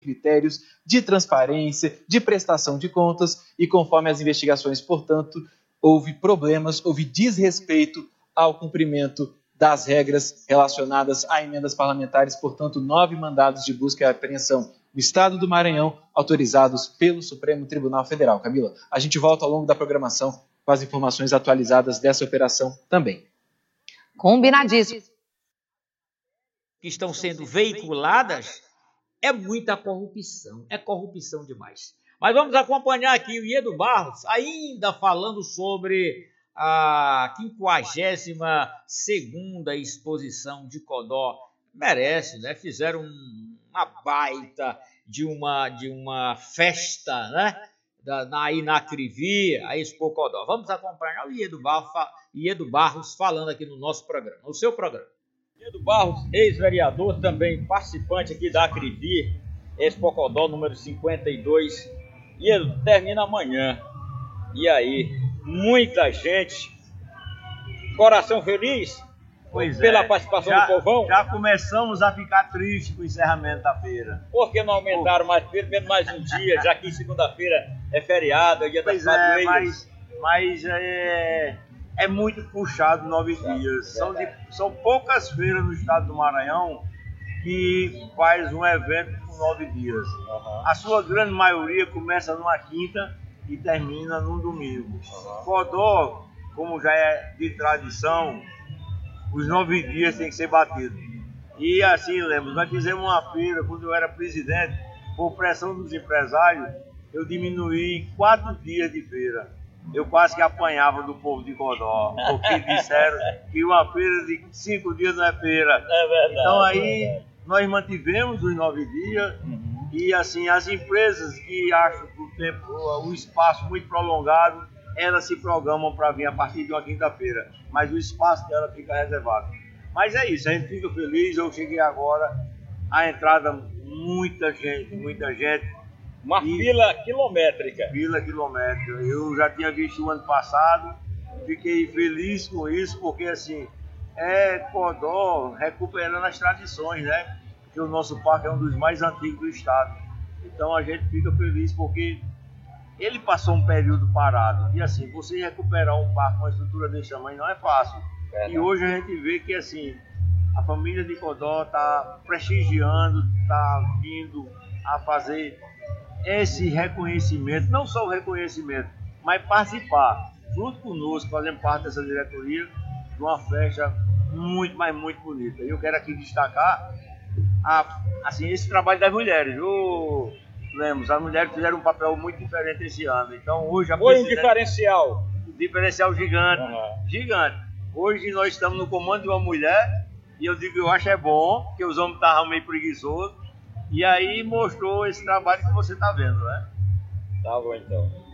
critérios de transparência, de prestação de contas e conforme as investigações, portanto, houve problemas, houve desrespeito ao cumprimento das regras relacionadas a emendas parlamentares, portanto, 9 mandados de busca e apreensão no estado do Maranhão, autorizados pelo Supremo Tribunal Federal. Camila, a gente volta ao longo da programação com as informações atualizadas dessa operação também. Combinadíssimo. Que estão sendo veiculadas, é muita corrupção, é corrupção demais. Mas vamos acompanhar aqui o Iedo Barros, ainda falando sobre a 52ª exposição de Codó. Merece, né? Fizeram uma baita de uma festa, né? Aí na Crivi, a Expo Codó. Vamos acompanhar o Iedo Barros falando aqui no nosso programa, no seu programa. Iedo Barros, ex-vereador, também participante aqui da Crivi, Expo Codó número 52. Iedo, termina amanhã. E aí, muita gente, coração feliz pela participação do povão? Já começamos a ficar tristes com o encerramento da feira. Por que não aumentaram mais um dia, já que segunda-feira é feriado, é dia das padroeiras? Mas é muito puxado 9 dias. São poucas feiras no estado do Maranhão que faz um evento com 9 dias. Uhum. A sua grande maioria começa numa quinta e termina num domingo. Codó, como já é de tradição, os 9 dias tem que ser batido. E assim, lembro, nós fizemos uma feira, quando eu era presidente, por pressão dos empresários, eu diminuí 4 dias de feira. Eu quase que apanhava do povo de Codó, porque disseram que uma feira de 5 dias não é feira. É verdade, então aí nós mantivemos os 9 dias. E assim, as empresas que acham que o espaço muito prolongado, elas se programam para vir a partir de uma quinta-feira, mas o espaço dela fica reservado. Mas é isso, a gente fica feliz. Eu cheguei agora, a entrada, muita gente. Uma fila quilométrica. Eu já tinha visto o ano passado, fiquei feliz com isso, porque assim, Codó recuperando as tradições, né? Porque o nosso parque é um dos mais antigos do estado. Então a gente fica feliz porque ele passou um período parado. E assim, você recuperar um parque com uma estrutura desse tamanho não é fácil. E hoje a gente vê que assim, a família de Codó está prestigiando, está vindo a fazer esse reconhecimento, não só o reconhecimento, mas participar junto conosco, fazendo parte dessa diretoria, de uma festa muito, mas muito bonita. E eu quero aqui destacar assim, esse trabalho das mulheres, viu, Lemos? As mulheres fizeram um papel muito diferente esse ano. Então hoje foi um diferencial. Diferencial gigante. Hoje nós estamos no comando de uma mulher, e eu digo, eu acho bom, porque os homens estavam meio preguiçosos, e aí mostrou esse trabalho que você está vendo, né? Tá bom, então.